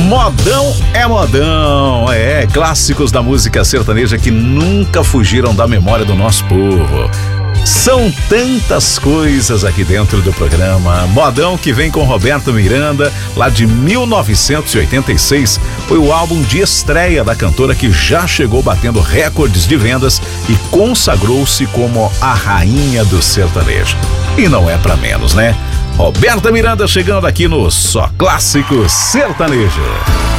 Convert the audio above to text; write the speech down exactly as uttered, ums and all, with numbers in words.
Modão é modão, é, clássicos da música sertaneja que nunca fugiram da memória do nosso povo. São tantas coisas aqui dentro do programa. Modão, que vem com Roberto Miranda, lá de mil novecentos e oitenta e seis, foi o álbum de estreia da cantora, que já chegou batendo recordes de vendas e consagrou-se como a rainha do sertanejo. E não é pra menos, né? Roberta Miranda chegando aqui no Só Clássico Sertanejo.